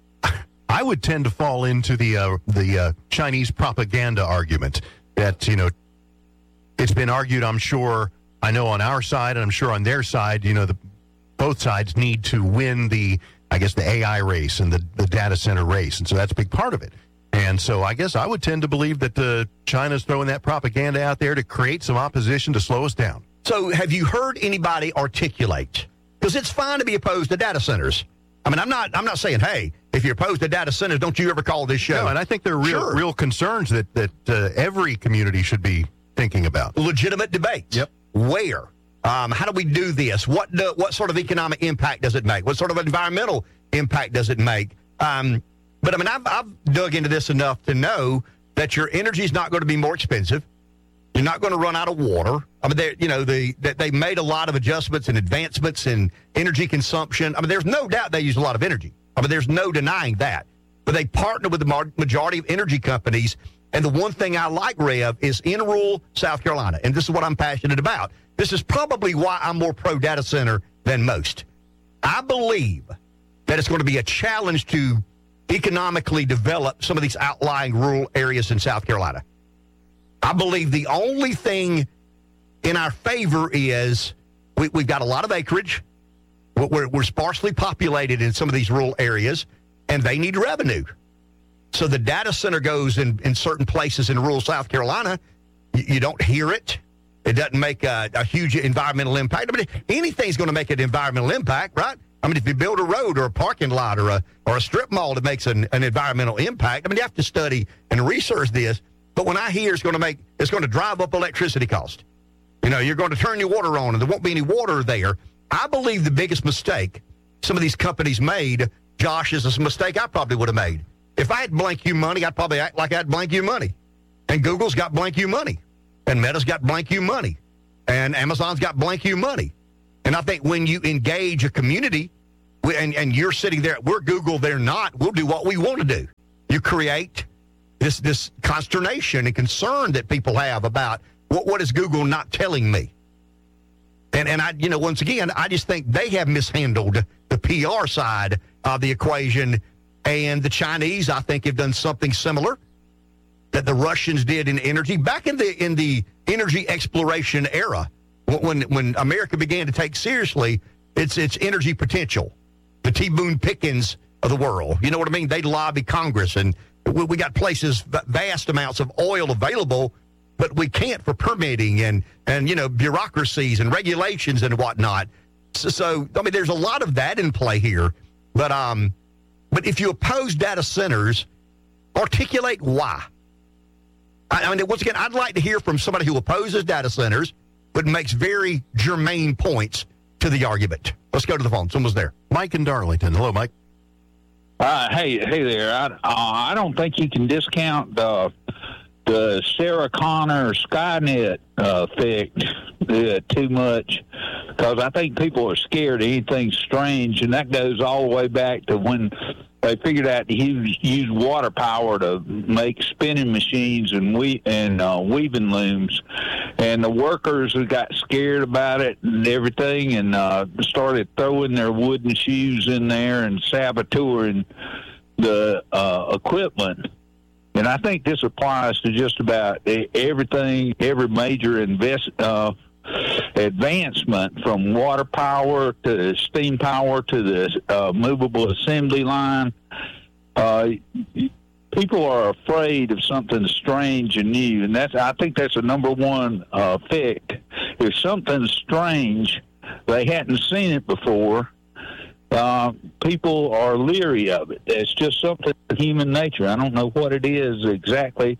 I would tend to fall into the uh, the uh, Chinese propaganda argument that, you know, it's been argued. I'm sure I know on our side, and I'm sure on their side, you know, the both sides need to win the I guess the A I race and the the data center race, and so that's a big part of it. And so I guess I would tend to believe that uh, China's throwing that propaganda out there to create some opposition to slow us down. So have you heard anybody articulate? Because it's fine to be opposed to data centers. I mean, I'm not I'm not saying, hey, if you're opposed to data centers, don't you ever call this show. No, and I think there are real, sure. real concerns that, that uh, every community should be thinking about. Legitimate debates. Yep. Where? Um, how do we do this? What do, what sort of economic impact does it make? What sort of environmental impact does it make? Um But, I mean, I've, I've dug into this enough to know that your energy is not going to be more expensive. You're not going to run out of water. I mean, they, you know, the, that they made a lot of adjustments and advancements in energy consumption. I mean, there's no doubt they use a lot of energy. I mean, there's no denying that. But they partner with the majority of energy companies. And the one thing I like, Rev, is in rural South Carolina, and this is what I'm passionate about. This is probably why I'm more pro-data center than most. I believe that it's going to be a challenge to economically develop some of these outlying rural areas in South Carolina. I believe the only thing in our favor is we, we've got a lot of acreage. We're, we're sparsely populated in some of these rural areas, and they need revenue. So the data center goes in, in certain places in rural South Carolina. You, you don't hear it. It doesn't make a, a huge environmental impact. I mean, anything's going to make an environmental impact, right? I mean, if you build a road or a parking lot or a or a strip mall that makes an, an environmental impact, I mean, you have to study and research this. But when I hear it's going to make, it's going to drive up electricity cost. You know, you're going to turn your water on and there won't be any water there. I believe the biggest mistake some of these companies made, Josh, is a mistake I probably would have made. If I had blank you money, I'd probably act like I had blank you money. And Google's got blank you money. And Meta's got blank you money. And Amazon's got blank you money. And I think when you engage a community, and, and you're sitting there, we're Google, they're not, we'll do what we want to do. You create this this consternation and concern that people have about what, what is Google not telling me? And, and I, you know, once again, I just think they have mishandled the P R side of the equation. And the Chinese, I think, have done something similar that the Russians did in energy. Back in the in the energy exploration era, when when America began to take seriously its its energy potential, the T. Boone Pickens of the world, you know what I mean? They lobby Congress, and we, we got places, vast amounts of oil available, but we can't for permitting and, and you know, bureaucracies and regulations and whatnot. So, so, I mean, there's a lot of that in play here. But um, but if you oppose data centers, articulate why. I, I mean, once again, I'd like to hear from somebody who opposes data centers, but makes very germane points to the argument. Let's go to the phone. Someone's there. Mike in Darlington. Hello, Mike. Uh, hey, hey there. I, uh, I don't think you can discount the the Sarah Connor Skynet uh, effect uh, too much, because I think people are scared of anything strange, and that goes all the way back to when they figured out to use, use water power to make spinning machines and we and uh, weaving looms, and the workers got scared about it and everything, and uh, started throwing their wooden shoes in there and saboteuring the uh, equipment. And I think this applies to just about everything, every major invest uh, advancement, from water power to steam power to the uh, movable assembly line. Uh, people are afraid of something strange and new, and that's I think that's the number one uh, effect. If something's strange, they hadn't seen it before. Uh, people are leery of it. It's just something in human nature. I don't know what it is exactly,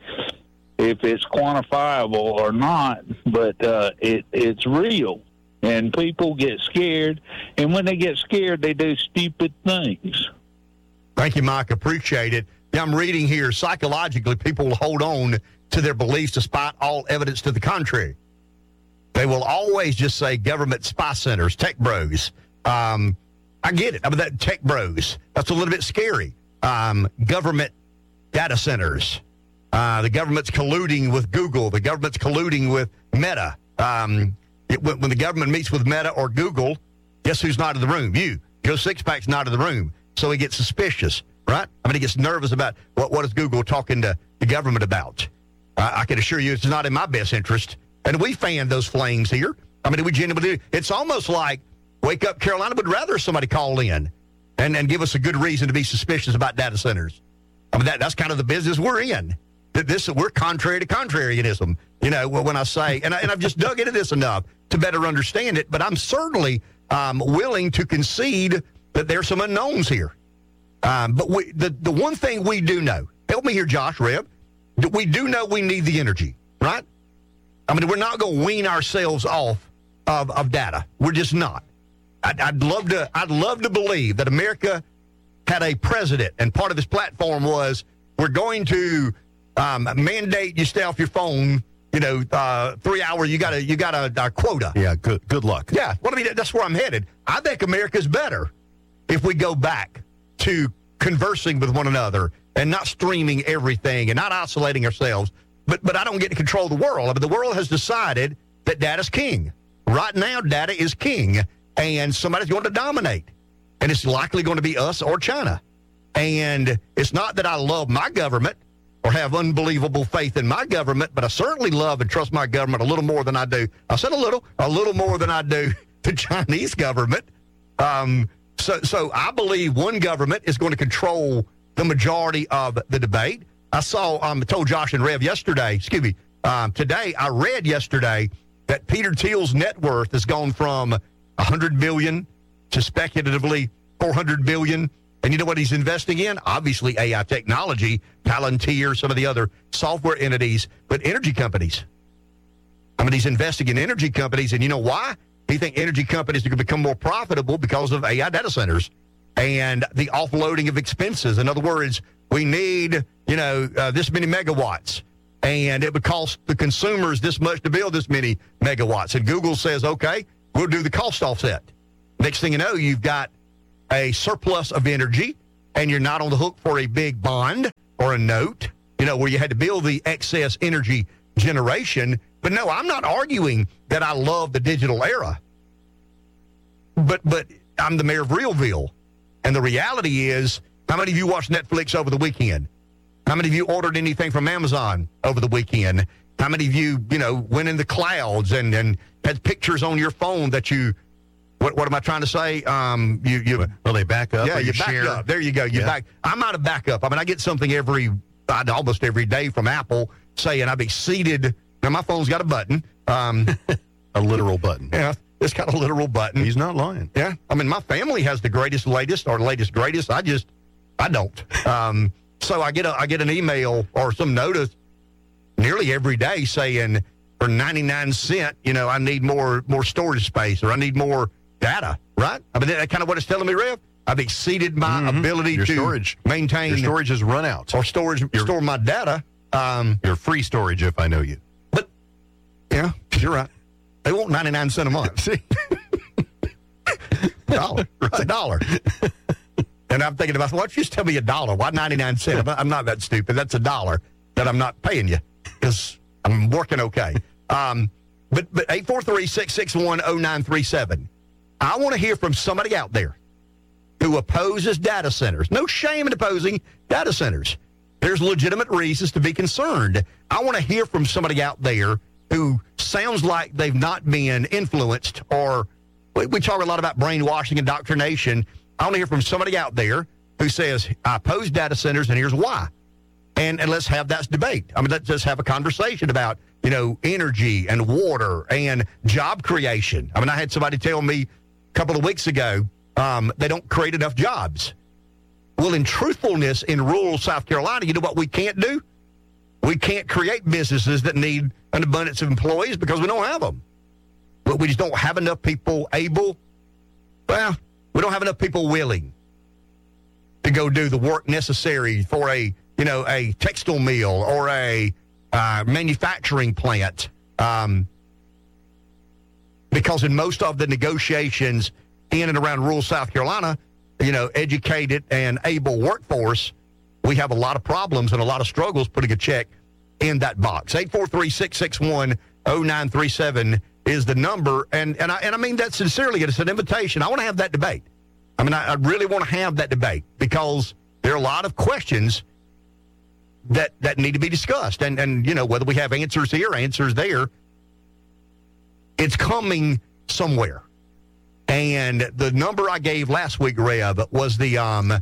if it's quantifiable or not, but uh, it, it's real. And people get scared, and when they get scared, they do stupid things. Thank you, Mike. Appreciate it. Yeah, I'm reading here, psychologically, people will hold on to their beliefs despite all evidence to the contrary. They will always just say government spy centers, tech bros. Um, I get it. I mean, that tech bros, that's a little bit scary. Um, government data centers. Uh, the government's colluding with Google. The government's colluding with Meta. Um, it, when, when the government meets with Meta or Google, guess who's not in the room? You. Joe Sixpack's not in the room. So he gets suspicious, right? I mean, he gets nervous about what, what is Google talking to the government about. Uh, I can assure you it's not in my best interest. And we fan those flames here. I mean, we genuinely do. It's almost like Wake Up Carolina would rather somebody call in and, and give us a good reason to be suspicious about data centers. I mean, that, that's kind of the business we're in. This, we're contrary to contrarianism, you know, when I say, and, I, and I've just dug into this enough to better understand it, but I'm certainly um, willing to concede that there's some unknowns here. Um, but we, the, the one thing we do know, help me here, Josh, Reb, we do know we need the energy, right? I mean, we're not going to wean ourselves off of, of data. We're just not. I'd, I'd love to. I'd love to believe that America had a president, and part of his platform was we're going to um, mandate you stay off your phone. You know, uh, three hour. You got a you got a, a quota. Yeah. Good. Good luck. Yeah. Well, I mean, that's where I'm headed. I think America's better if we go back to conversing with one another and not streaming everything and not isolating ourselves. But but I don't get to control the world. I mean, the world has decided that data's king. Right now, data is king, and somebody's going to dominate. And it's likely going to be us or China. And it's not that I love my government or have unbelievable faith in my government, but I certainly love and trust my government a little more than I do. I said a little, a little more than I do the Chinese government. Um, so, so I believe one government is going to control the majority of the debate. I saw, um, I told Josh and Rev yesterday, excuse me, um, today, I read yesterday that Peter Thiel's net worth has gone from one hundred billion dollars to speculatively four hundred billion dollars. And you know what he's investing in? Obviously, A I technology, Palantir, some of the other software entities, but energy companies. I mean, he's investing in energy companies, and you know why? He thinks energy companies are going to become more profitable because of A I data centers and the offloading of expenses. In other words, we need, you know, uh, this many megawatts, and it would cost the consumers this much to build this many megawatts. And Google says, okay, we'll do the cost offset. Next thing you know, you've got a surplus of energy, and you're not on the hook for a big bond or a note, you know, where you had to build the excess energy generation. But no, I'm not arguing that I love the digital era. But but I'm the mayor of Realville. And the reality is, how many of you watched Netflix over the weekend? How many of you ordered anything from Amazon over the weekend? How many of you, you know, went in the clouds and, and had pictures on your phone that you, what what am I trying to say? Um, you you Well, they back up. Yeah, or you, you back share. up. There you go. You Yeah. back. I'm not a backup. I mean, I get something every, uh, almost every day from Apple saying I've exceeded. Now, my phone's got a button. Um, a literal button. Yeah, it's got a literal button. He's not lying. Yeah. I mean, my family has the greatest, latest, or latest, greatest. I just, I don't. Um, so I get a, I get an email or some notice nearly every day saying for ninety-nine cents, you know, I need more, more storage space, or I need more data, right? I mean, that's kind of what it's telling me, Rev. I've exceeded my Mhm. ability Your to storage. maintain. Your storage has run out. Or storage, Your- store my data. Um, Your free storage, if I know you. yeah, you're right. They want ninety-nine cents a month. See? dollar. It's a dollar. And I'm thinking about, why don't you just tell me a dollar? Why ninety-nine cents? I'm not, I'm not that stupid. That's a dollar that I'm not paying you because I'm working okay. Um, but but eight four three, six six one, zero nine three seven. I want to hear from somebody out there who opposes data centers. No shame in opposing data centers. There's legitimate reasons to be concerned. I want to hear from somebody out there who sounds like they've not been influenced, or we, we talk a lot about brainwashing and indoctrination. I want to hear from somebody out there who says, I oppose data centers, and here's why. And and let's have that debate. I mean, let's just have a conversation about, you know, energy and water and job creation. I mean, I had somebody tell me a couple of weeks ago um, they don't create enough jobs. Well, in truthfulness, in rural South Carolina, you know what we can't do? We can't create businesses that need an abundance of employees because we don't have them. But we just don't have enough people able. Well, we don't have enough people willing to go do the work necessary for a, you know, a textile mill or a uh, manufacturing plant. Um, because in most of the negotiations in and around rural South Carolina, you know, educated and able workforce, we have a lot of problems and a lot of struggles putting a check in that box. eight four three, six six one, zero nine three seven is the number. And and I, and I mean that sincerely. It's an invitation. I want to have that debate. I mean, I, I really want to have that debate because there are a lot of questions that that need to be discussed. And, and you know, whether we have answers here, answers there, it's coming somewhere. And the number I gave last week, Rev, was the um,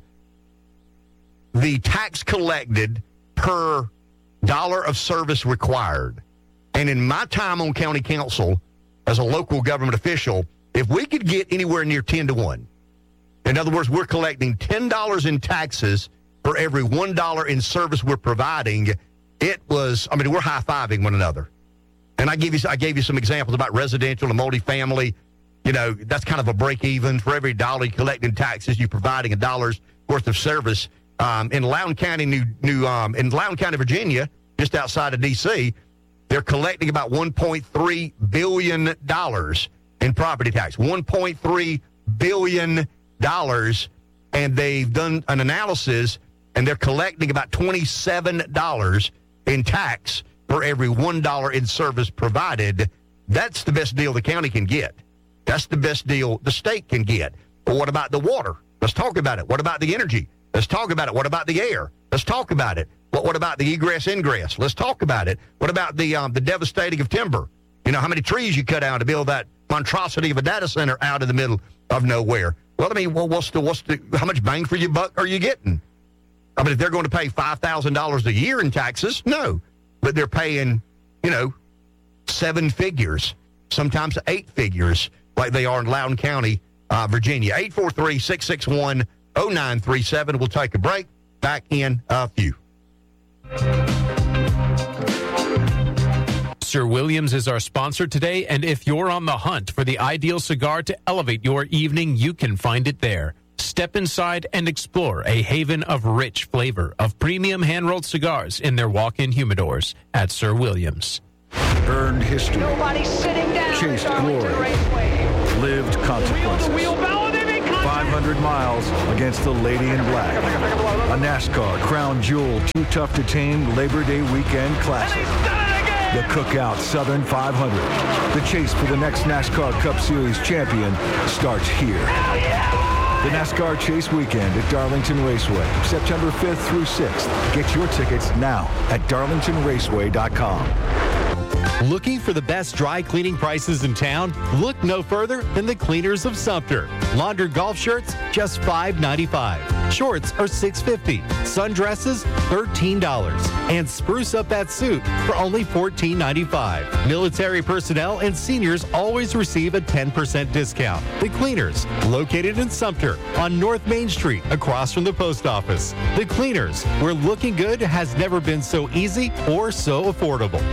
the tax collected per dollar of service required. And in my time on county council as a local government official, if we could get anywhere near ten to one, in other words, we're collecting ten dollars in taxes for every one dollar in service we're providing, it was, I mean, we're high-fiving one another. And I gave you, I gave you some examples about residential and multifamily. You know, that's kind of a break even. For every dollar you collect in taxes, you're providing a dollar's worth of service. Um, in Loudoun County, New, New um, in Loudoun County, Virginia, just outside of D C, they're collecting about one point three billion dollars in property tax. one point three billion dollars, and they've done an analysis, and they're collecting about twenty-seven dollars in tax for every one dollar in service provided. That's the best deal the county can get. That's the best deal the state can get. But what about the water? Let's talk about it. What about the energy? Let's talk about it. What about the air? Let's talk about it. What, what about the egress, ingress? Let's talk about it. What about the um, the devastating of timber? You know, how many trees you cut down to build that monstrosity of a data center out in the middle of nowhere? Well, I mean, well, what's the, what's the, how much bang for your buck are you getting? I mean, if they're going to pay five thousand dollars a year in taxes, no. But they're paying, you know, seven figures, sometimes eight figures, like they are in Loudoun County, uh, Virginia. eight four three, six six one, zero nine three seven. We'll take a break. Back in a few. Sir Williams is our sponsor today, and if you're on the hunt for the ideal cigar to elevate your evening, you can find it there. Step inside and explore a haven of rich flavor of premium hand-rolled cigars in their walk-in humidors at Sir Williams. Earned history. Nobody's sitting down. Chased glory. Lived consequences. five hundred miles against the Lady in Black. A NASCAR crown jewel too tough to tame Labor Day weekend classic. The Cookout Southern five hundred. The chase for the next NASCAR Cup Series champion starts here. The NASCAR Chase Weekend at Darlington Raceway, September fifth through sixth. Get your tickets now at darlington raceway dot com. Looking for the best dry cleaning prices in town? Look no further than the Cleaners of Sumter. Laundered golf shirts, just five ninety-five. Shorts are six fifty. Sundresses, thirteen dollars. And spruce up that suit for only fourteen ninety-five. Military personnel and seniors always receive a ten percent discount. The Cleaners, located in Sumter on North Main Street, across from the post office. The Cleaners, where looking good has never been so easy or so affordable.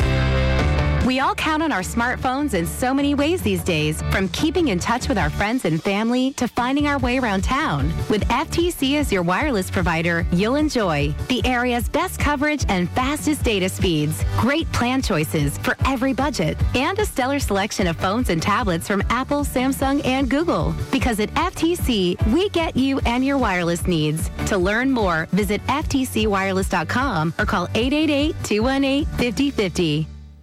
We all count on our smartphones in so many ways these days, from keeping in touch with our friends and family to finding our way around town. With F T C as your wireless provider, you'll enjoy the area's best coverage and fastest data speeds, great plan choices for every budget, and a stellar selection of phones and tablets from Apple, Samsung, and Google. Because at F T C, we get you and your wireless needs. To learn more, visit F T C wireless dot com or call eight eight eight, two one eight, five zero five zero.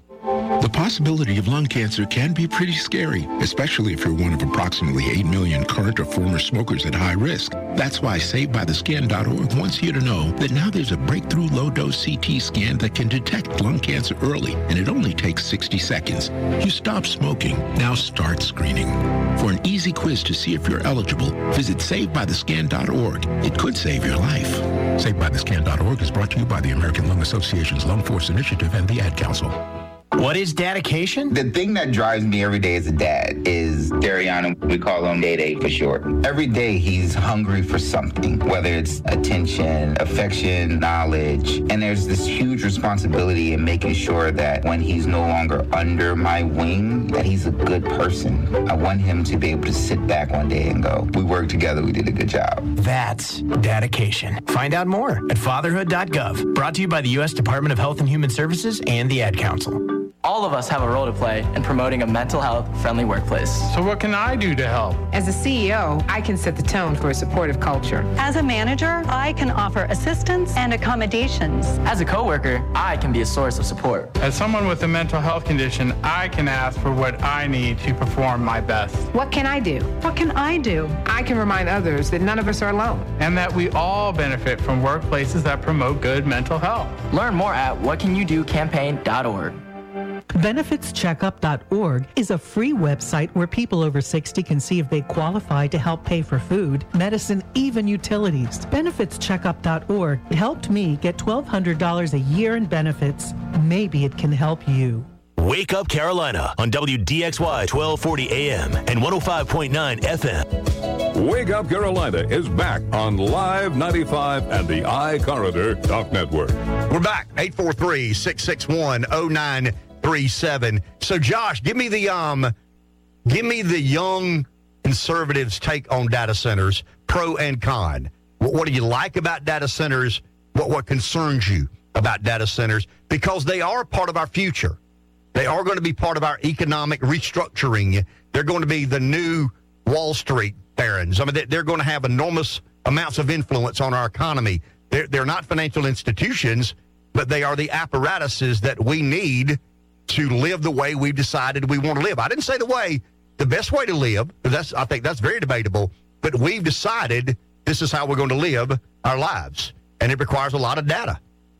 The possibility of lung cancer can be pretty scary, especially if you're one of approximately eight million current or former smokers at high risk. That's why Saved By The Scan dot org wants you to know that now there's a breakthrough low-dose C T scan that can detect lung cancer early, and it only takes sixty seconds. You stop smoking, now start screening. For an easy quiz to see if you're eligible, visit Saved By The Scan dot org. It could save your life. Saved By The Scan dot org is brought to you by the American Lung Association's Lung Force Initiative and the Ad Council. What is dedication? The thing that drives me every day as a dad is Dariana. We call him Day Day for short. Every day he's hungry for something, whether it's attention, affection, knowledge. And there's this huge responsibility in making sure that when he's no longer under my wing, that he's a good person. I want him to be able to sit back one day and go, we worked together, we did a good job. That's dedication. Find out more at fatherhood dot gov. Brought to you by the U S Department of Health and Human Services and the Ad Council. All of us have a role to play in promoting a mental health friendly workplace. So what can I do to help? As a C E O, I can set the tone for a supportive culture. As a manager, I can offer assistance and accommodations. As a coworker, I can be a source of support. As someone with a mental health condition, I can ask for what I need to perform my best. What can I do? What can I do? I can remind others that none of us are alone. And that we all benefit from workplaces that promote good mental health. Learn more at what can you do campaign dot org. benefits checkup dot org is a free website where people over sixty can see if they qualify to help pay for food, medicine, even utilities. benefits checkup dot org helped me get twelve hundred dollars a year in benefits. Maybe it can help you. Wake Up Carolina on W D X Y twelve forty A M and one oh five point nine F M. Wake Up Carolina is back on Live ninety-five and the iCorridor Talk Network. We're back. eight four three, six six one, zero nine three seven. So, Josh, give me the um, give me the young conservatives' take on data centers, pro and con. What, what do you like about data centers? What what concerns you about data centers? Because they are part of our future. They are going to be part of our economic restructuring. They're going to be the new Wall Street barons. I mean, they're going to have enormous amounts of influence on our economy. They're, they're not financial institutions, but they are the apparatuses that we need to live the way we've decided we want to live. I didn't say the way, the best way to live, because that's, I think that's very debatable, but we've decided this is how we're going to live our lives. And it requires a lot of data.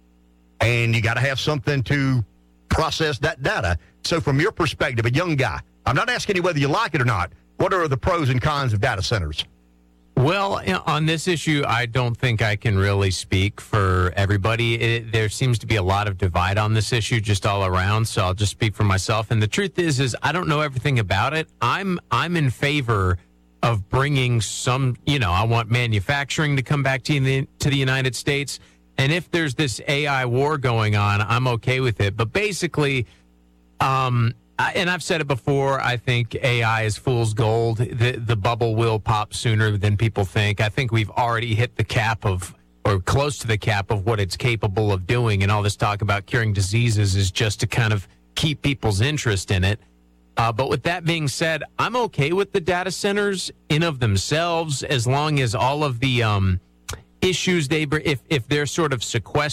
And you got to have something to process that data. So from your perspective, a young guy, I'm not asking you whether you like it or not. What are the pros and cons of data centers? Well, on this issue, I don't think I can really speak for everybody. It, there seems to be a lot of divide on this issue just all around, so I'll just speak for myself. And the truth is, is I don't know everything about it. I'm I'm in favor of bringing some, you know, I want manufacturing to come back to the, to the United States. And if there's this A I war going on, I'm okay with it. But basically, um, I, and I've said it before, I think A I is fool's gold. The, the bubble will pop sooner than people think. I think we've already hit the cap of, or close to the cap of what it's capable of doing. And all this talk about curing diseases is just to kind of keep people's interest in it. Uh, but with that being said, I'm okay with the data centers in of themselves, as long as all of the um, issues they, if, if they're sort of sequestered